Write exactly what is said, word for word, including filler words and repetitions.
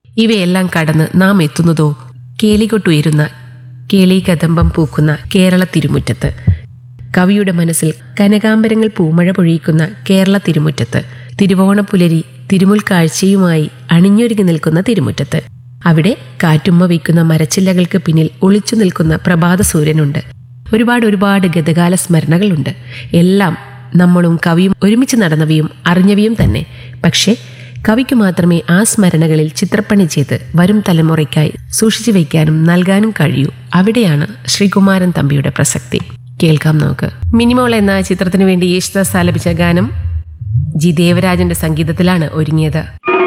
ഇവയെല്ലാം കടന്ന് നാം എത്തുന്നതോ കേളികൊട്ടുയരുന്ന കേളി കദംബം പൂക്കുന്ന കേരള തിരുമുറ്റത്ത്. കവിയുടെ മനസ്സിൽ കനകാംബരങ്ങൾ പൂമഴ പൊഴിയിക്കുന്ന കേരള തിരുമുറ്റത്ത്, തിരുവോണപ്പുലരി തിരുമുൽ കാഴ്ചയുമായി അണിഞ്ഞൊരുങ്ങി നിൽക്കുന്ന തിരുമുറ്റത്ത്. അവിടെ കാറ്റുമ്മ വയ്ക്കുന്ന മരച്ചില്ലകൾക്ക് പിന്നിൽ ഒളിച്ചു നിൽക്കുന്ന പ്രഭാത സൂര്യനുണ്ട്. ഒരുപാട് ഒരുപാട് ഗതകാല സ്മരണകളുണ്ട്. എല്ലാം നമ്മളും കവിയും ഒരുമിച്ച് നടന്നവയും അറിഞ്ഞവയും തന്നെ. പക്ഷേ കവിക്ക് മാത്രമേ ആ സ്മരണകളിൽ ചിത്രപ്പണി ചെയ്ത് വരും തലമുറയ്ക്കായി സൂക്ഷിച്ചു വയ്ക്കാനും നൽകാനും കഴിയൂ. അവിടെയാണ് ശ്രീകുമാരൻ തമ്പിയുടെ പ്രസക്തി. കേൾക്കാം നമുക്ക്. മിനിമോൾ എന്ന ചിത്രത്തിനു വേണ്ടി യേശുദാസ് ആലപിച്ച ഗാനം ജി ദേവരാജന്റെ സംഗീതത്തിലാണ് ഒരുങ്ങിയത്.